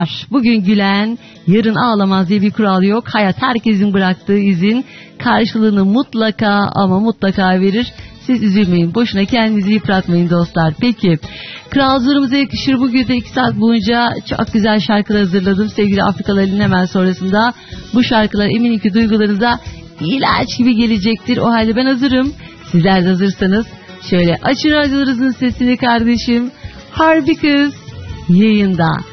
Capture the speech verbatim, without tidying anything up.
Bugün gülen, yarın ağlamaz diye bir kural yok. Hayat herkesin bıraktığı izin karşılığını mutlaka ama mutlaka verir. Siz üzülmeyin, boşuna kendinizi yıpratmayın dostlar. Peki, Kral Zurumuza yakışır. Bugün de iki saat boyunca çok güzel şarkılar hazırladım. Sevgili Afrikalı'nın hemen sonrasında bu şarkılar eminim ki duygularınıza ilaç gibi gelecektir. O halde ben hazırım. Sizler de hazırsanız şöyle açın radyolarınızın sesini kardeşim. Harbi Kız yayında.